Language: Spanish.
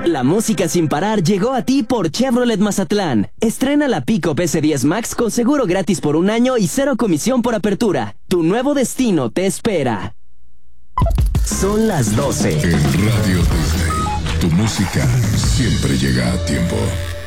La música sin parar llegó a ti por Chevrolet Mazatlán. Estrena la Pickup S10 Max con seguro gratis por 1 año y 0 comisión por apertura. Tu nuevo destino te espera. Son las 12. En Radio Disney, tu música siempre llega a tiempo.